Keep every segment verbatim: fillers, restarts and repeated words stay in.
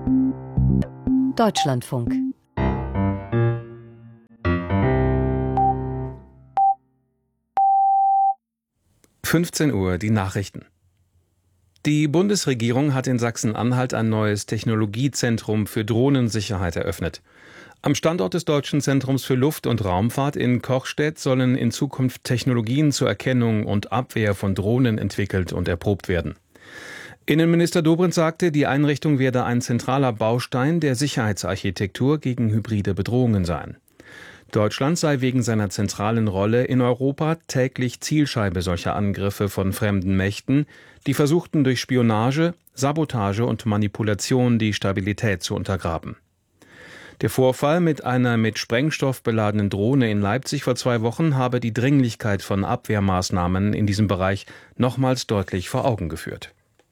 Deutschlandfunk. fünfzehn Uhr, die Nachrichten. Die Bundesregierung hat in Sachsen-Anhalt ein neues Technologiezentrum für Drohnensicherheit eröffnet. Am Standort des Deutschen Zentrums für Luft- und Raumfahrt in Kochstedt sollen in Zukunft Technologien zur Erkennung und Abwehr von Drohnen entwickelt und erprobt werden. Innenminister Dobrindt sagte, die Einrichtung werde ein zentraler Baustein der Sicherheitsarchitektur gegen hybride Bedrohungen sein. Deutschland sei wegen seiner zentralen Rolle in Europa täglich Zielscheibe solcher Angriffe von fremden Mächten, die versuchten, durch Spionage, Sabotage und Manipulation die Stabilität zu untergraben. Der Vorfall mit einer mit Sprengstoff beladenen Drohne in Leipzig vor zwei Wochen habe die Dringlichkeit von Abwehrmaßnahmen in diesem Bereich nochmals deutlich vor Augen geführt.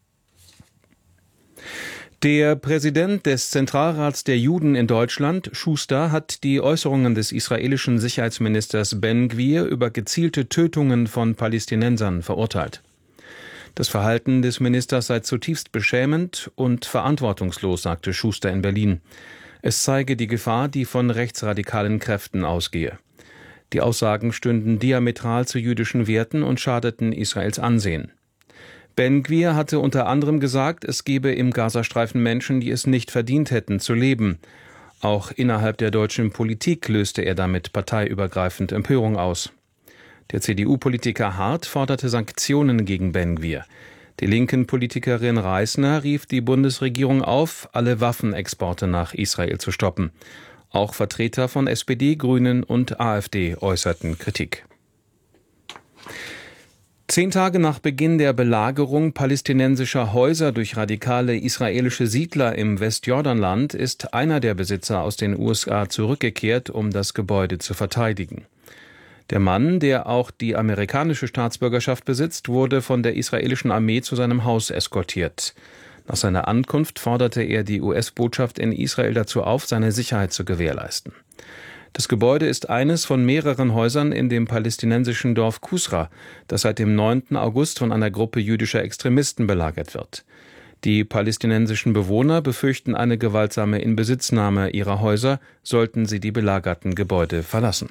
Der Präsident des Zentralrats der Juden in Deutschland, Schuster, hat die Äußerungen des israelischen Sicherheitsministers Ben-Gvir über gezielte Tötungen von Palästinensern verurteilt. Das Verhalten des Ministers sei zutiefst beschämend und verantwortungslos, sagte Schuster in Berlin. Es zeige die Gefahr, die von rechtsradikalen Kräften ausgehe. Die Aussagen stünden diametral zu jüdischen Werten und schadeten Israels Ansehen. Ben-Gvir hatte unter anderem gesagt, es gebe im Gazastreifen Menschen, die es nicht verdient hätten, zu leben. Auch innerhalb der deutschen Politik löste er damit parteiübergreifend Empörung aus. Der C D U-Politiker Hart forderte Sanktionen gegen Ben-Gvir. Die linken Politikerin Reisner rief die Bundesregierung auf, alle Waffenexporte nach Israel zu stoppen. Auch Vertreter von S P D, Grünen und AfD äußerten Kritik. Zehn Tage nach Beginn der Belagerung palästinensischer Häuser durch radikale israelische Siedler im Westjordanland ist einer der Besitzer aus den U S A zurückgekehrt, um das Gebäude zu verteidigen. Der Mann, der auch die amerikanische Staatsbürgerschaft besitzt, wurde von der israelischen Armee zu seinem Haus eskortiert. Nach seiner Ankunft forderte er die U S-Botschaft in Israel dazu auf, seine Sicherheit zu gewährleisten. Das Gebäude ist eines von mehreren Häusern in dem palästinensischen Dorf Kusra, das seit dem neunten August von einer Gruppe jüdischer Extremisten belagert wird. Die palästinensischen Bewohner befürchten eine gewaltsame Inbesitznahme ihrer Häuser, sollten sie die belagerten Gebäude verlassen.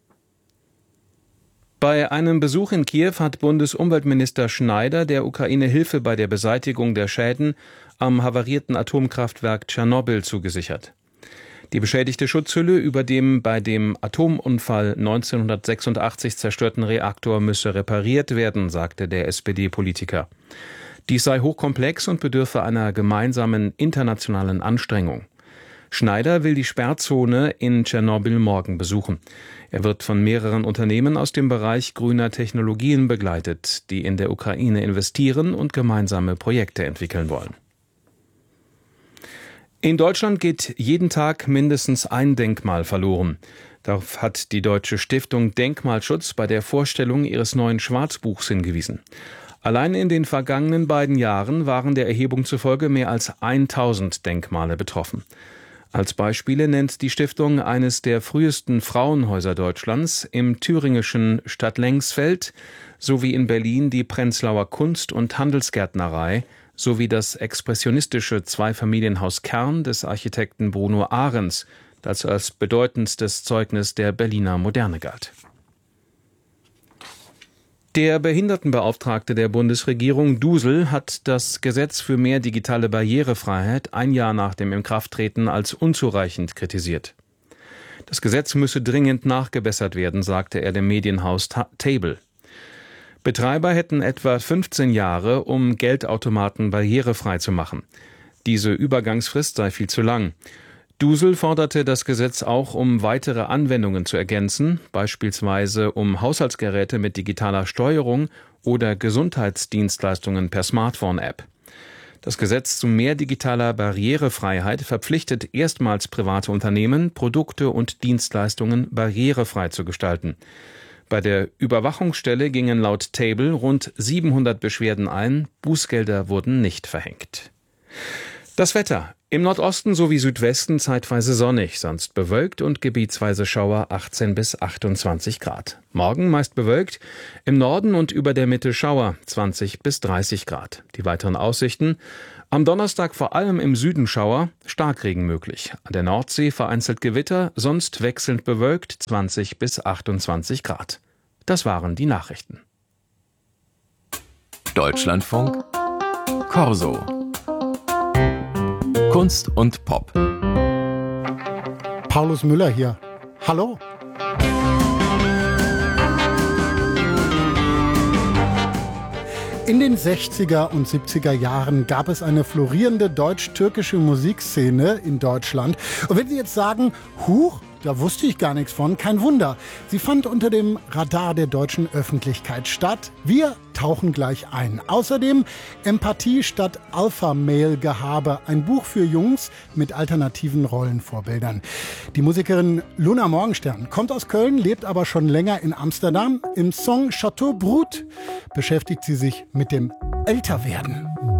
Bei einem Besuch in Kiew hat Bundesumweltminister Schneider der Ukraine Hilfe bei der Beseitigung der Schäden am havarierten Atomkraftwerk Tschernobyl zugesichert. Die beschädigte Schutzhülle über dem bei dem Atomunfall neunzehnhundertsechsundachtzig zerstörten Reaktor müsse repariert werden, sagte der S P D-Politiker. Dies sei hochkomplex und bedürfe einer gemeinsamen internationalen Anstrengung. Schneider will die Sperrzone in Tschernobyl morgen besuchen. Er wird von mehreren Unternehmen aus dem Bereich grüner Technologien begleitet, die in der Ukraine investieren und gemeinsame Projekte entwickeln wollen. In Deutschland geht jeden Tag mindestens ein Denkmal verloren. Darauf hat die Deutsche Stiftung Denkmalschutz bei der Vorstellung ihres neuen Schwarzbuchs hingewiesen. Allein in den vergangenen beiden Jahren waren der Erhebung zufolge mehr als tausend Denkmale betroffen. Als Beispiele nennt die Stiftung eines der frühesten Frauenhäuser Deutschlands im thüringischen Stadtlengsfeld sowie in Berlin die Prenzlauer Kunst- und Handelsgärtnerei sowie das expressionistische Zweifamilienhaus Kern des Architekten Bruno Ahrens, das als bedeutendstes Zeugnis der Berliner Moderne galt. Der Behindertenbeauftragte der Bundesregierung Dusel hat das Gesetz für mehr digitale Barrierefreiheit ein Jahr nach dem Inkrafttreten als unzureichend kritisiert. Das Gesetz müsse dringend nachgebessert werden, sagte er dem Medienhaus Table. Betreiber hätten etwa fünfzehn Jahre, um Geldautomaten barrierefrei zu machen. Diese Übergangsfrist sei viel zu lang. Dusel forderte das Gesetz auch, um weitere Anwendungen zu ergänzen, beispielsweise um Haushaltsgeräte mit digitaler Steuerung oder Gesundheitsdienstleistungen per Smartphone-App. Das Gesetz zu mehr digitaler Barrierefreiheit verpflichtet erstmals private Unternehmen, Produkte und Dienstleistungen barrierefrei zu gestalten. Bei der Überwachungsstelle gingen laut Table rund siebenhundert Beschwerden ein, Bußgelder wurden nicht verhängt. Das Wetter. Im Nordosten sowie Südwesten zeitweise sonnig, sonst bewölkt und gebietsweise Schauer achtzehn bis achtundzwanzig Grad. Morgen meist bewölkt, im Norden und über der Mitte Schauer zwanzig bis dreißig Grad. Die weiteren Aussichten: Am Donnerstag vor allem im Süden Schauer, Starkregen möglich. An der Nordsee vereinzelt Gewitter, sonst wechselnd bewölkt, zwanzig bis achtundzwanzig Grad. Das waren die Nachrichten. Deutschlandfunk Corso. Kunst und Pop. Paulus Müller hier. Hallo. In den sechziger und siebziger Jahren gab es eine florierende deutsch-türkische Musikszene in Deutschland. Und wenn Sie jetzt sagen, huch, da wusste ich gar nichts von, kein Wunder. Sie fand unter dem Radar der deutschen Öffentlichkeit statt. Wir tauchen gleich ein. Außerdem Empathie statt Alpha-Male-Gehabe. Ein Buch für Jungs mit alternativen Rollenvorbildern. Die Musikerin Luna Morgenstern kommt aus Köln, lebt aber schon länger in Amsterdam. Im Song Chateau Brut beschäftigt sie sich mit dem Älterwerden.